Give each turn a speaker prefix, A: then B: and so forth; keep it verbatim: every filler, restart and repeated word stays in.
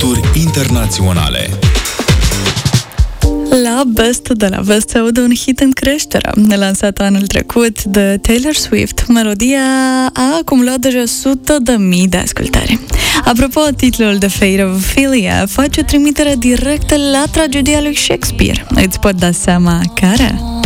A: hituri internaționale.
B: La Best de la Best se aude un hit în creștere. Lansată anul trecut de Taylor Swift, melodia a acumulat deja sute de mii de ascultări. Apropo, titlul The Fate of Ophelia face trimitere directă la tragedia lui Shakespeare. Îți pot da seama care?